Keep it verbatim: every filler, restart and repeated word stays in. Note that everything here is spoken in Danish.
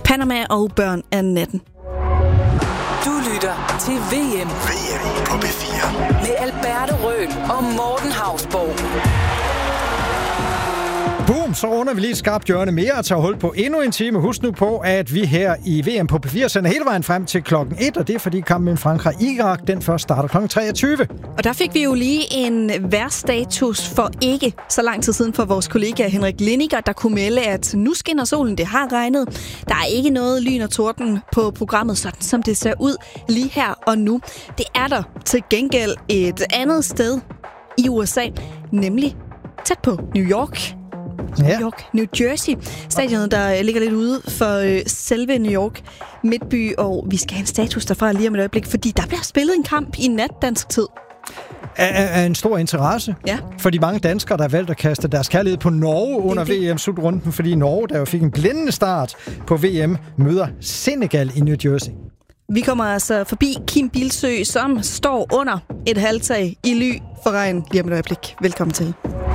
Panama og børn af natten. Du lytter til V M. V M på B fire. Med Alberte Røhl og Morten Hausborg. Boom, så runder vi lige et skarpt hjørne mere og tager hul på endnu en time. Husk nu på, at vi her i V M på B fire sender hele vejen frem til klokken et, og det er fordi kampen mellem Frankrig og Irak, den først starter klokken treogtyve. Og der fik vi jo lige en vejrstatus for ikke så lang tid siden for vores kollega Henrik Lindiger, der kunne melde, at nu skinner solen, det har regnet. Der er ikke noget lyn og torden på programmet, sådan som det ser ud lige her og nu. Det er der til gengæld et andet sted i U S A, nemlig tæt på New York. New York, New Jersey. Stadionet, der ligger lidt ude for øh, selve New York midtby, og vi skal have en status derfra lige om et øjeblik, fordi der bliver spillet en kamp i nat dansk tid. Af, af en stor interesse Ja. for de mange danskere, der har valgt at kaste deres kærlighed på Norge under V M-slutrunden, fordi Norge, der jo fik en blændende start på V M, møder Senegal i New Jersey. Vi kommer altså forbi Kim Bilsøe, som står under et halvtag i ly for regn lige om et øjeblik. Velkommen til.